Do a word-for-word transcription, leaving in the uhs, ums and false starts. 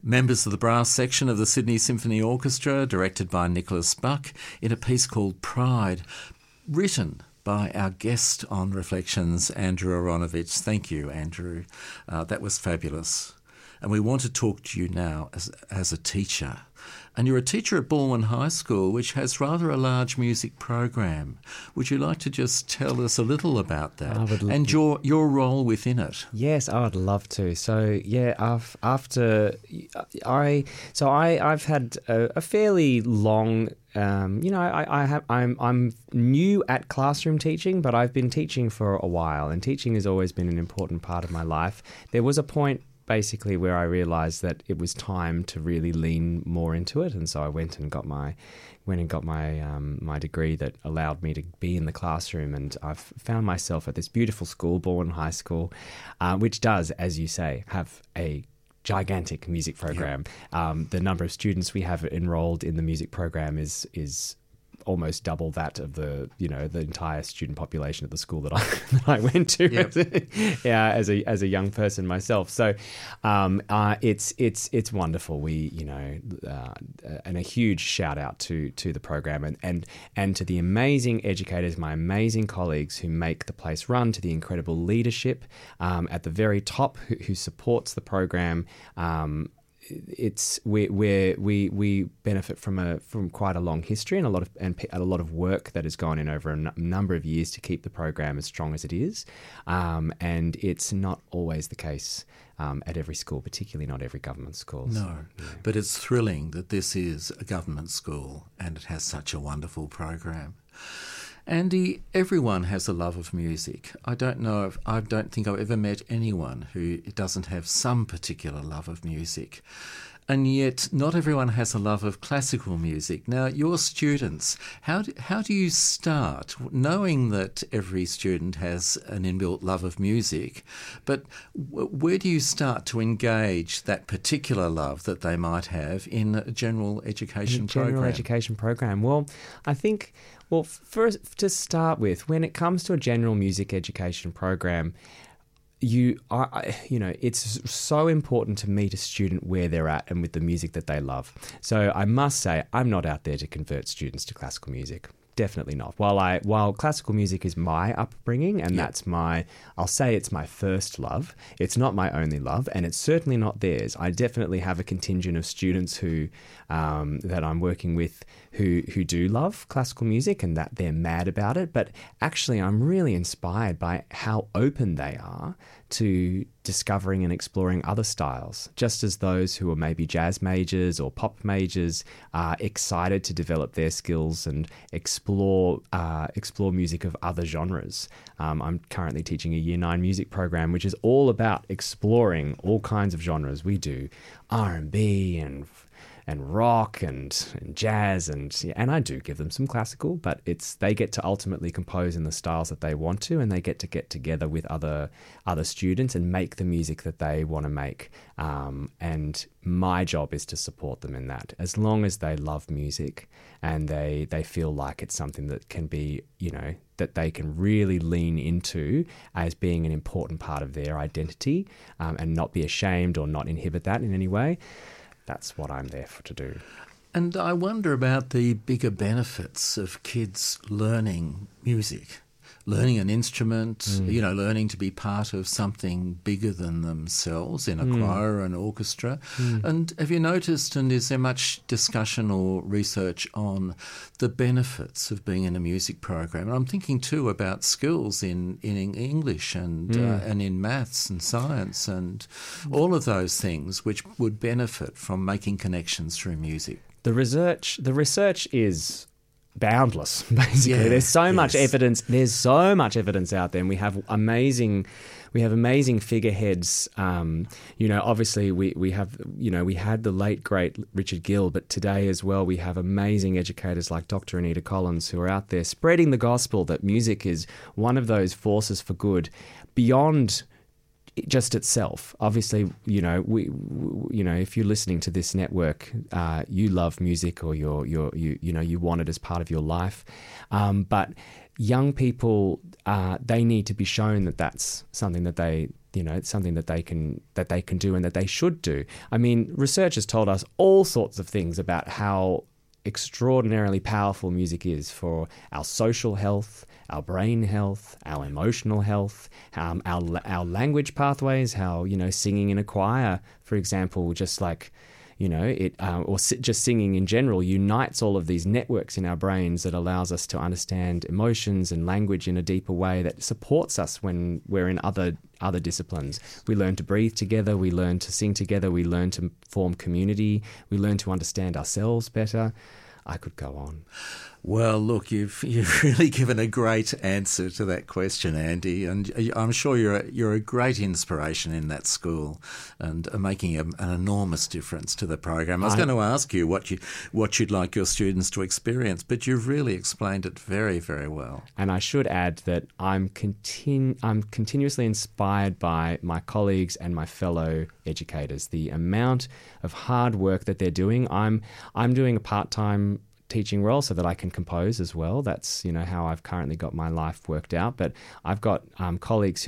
members of the brass section of the Sydney Symphony Orchestra, directed by Nicholas Buck, in a piece called Pride, written by our guest on Reflections, Andrew Aronovich. Thank you, Andrew. Uh, that was fabulous. And we want to talk to you now as, as a teacher. And you're a teacher at Balwyn High School, which has rather a large music program. Would you like to just tell us a little about that I would l- and your your role within it? Yes, I would love to. So yeah, af- after I so I I've had a, a fairly long. Um, you know, I, I have I'm I'm new at classroom teaching, but I've been teaching for a while, and teaching has always been an important part of my life. There was a point, basically, where I realised that it was time to really lean more into it, and so I went and got my went and got my um, my degree that allowed me to be in the classroom, and I've found myself at this beautiful school, Balwyn High School, uh, which does, as you say, have a gigantic music program. Yep. Um, the number of students we have enrolled in the music program is is. almost double that of the, you know, the entire student population at the school that I that I went to, yep. yeah, as a as a young person myself. So, um, uh, it's it's it's wonderful. We, you know, uh, and a huge shout out to to the program and and and to the amazing educators, my amazing colleagues who make the place run, to the incredible leadership um, at the very top who, who supports the program. Um, It's we we we we benefit from a from quite a long history and a lot of and a lot of work that has gone in over a n- number of years to keep the program as strong as it is, um, and it's not always the case um, at every school, particularly not every government school. No, so, yeah. But it's thrilling that this is a government school and it has such a wonderful program. Andy, everyone has a love of music. I don't know if I don't think I've ever met anyone who doesn't have some particular love of music. And yet not everyone has a love of classical music. Now, your students, how do, how do you start, knowing that every student has an inbuilt love of music, but w- where do you start to engage that particular love that they might have in a general education in a general program? education program? Well, I think... Well, first, to start with, when it comes to a general music education program, you are, you know, it's so important to meet a student where they're at and with the music that they love. So I must say, I'm not out there to convert students to classical music. Definitely not. While I while classical music is my upbringing and yep. that's my, I'll say it's my first love, it's not my only love, and it's certainly not theirs. I definitely have a contingent of students who um, that I'm working with who who do love classical music and that they're mad about it. But actually, I'm really inspired by how open they are to discovering and exploring other styles, just as those who are maybe jazz majors or pop majors are excited to develop their skills and explore uh, explore music of other genres. Um, I'm currently teaching a year nine music program, which is all about exploring all kinds of genres. We do R and B and and rock and, and jazz and and I do give them some classical, but it's they get to ultimately compose in the styles that they want to, and they get to get together with other other students and make the music that they want to make. Um, and my job is to support them in that, as long as they love music and they they feel like it's something that can be, you know, that they can really lean into as being an important part of their identity, um, and not be ashamed or not inhibit that in any way. That's what I'm there for to do. And I wonder about the bigger benefits of kids learning music, learning an instrument, mm. you know, learning to be part of something bigger than themselves in a mm. choir or an orchestra. Mm. And have you noticed, and is there much discussion or research on the benefits of being in a music program? And I'm thinking too about skills in, in English and mm. uh, and in maths and science and all of those things which would benefit from making connections through music. The research, the research is boundless, basically. Yeah, there's so yes. much evidence. There's so much evidence out there, and we have amazing, we have amazing figureheads. Um, you know, obviously we we have, you know, we had the late great Richard Gill, but today as well we have amazing educators like Doctor Anita Collins who are out there spreading the gospel that music is one of those forces for good beyond just itself. Obviously, you know, we, we, you know, if you're listening to this network, uh, you love music, or you're, you're, you, you know, you want it as part of your life. Um, but young people, uh, they need to be shown that that's something that they, you know, it's something that they can that they can do and that they should do. I mean, research has told us all sorts of things about how extraordinarily powerful music is for our social health, our brain health, our emotional health, um, our our language pathways. How, you know, singing in a choir, for example, just like, you know, it uh, or si- just singing in general unites all of these networks in our brains that allows us to understand emotions and language in a deeper way that supports us when we're in other other disciplines. We learn to breathe together, we learn to sing together, we learn to form community, we learn to understand ourselves better. I could go on. Well, look, you've you've really given a great answer to that question, Andy, and I'm sure you're a, you're a great inspiration in that school and are making a, an enormous difference to the program. I was I, going to ask you what you what you'd like your students to experience, but you've really explained it very, very well. And I should add that I'm continu- I'm continuously inspired by my colleagues and my fellow educators. The amount of hard work that they're doing. I'm I'm doing a part-time teaching role so that I can compose as well. That's, you know, how I've currently got my life worked out. But I've got um, colleagues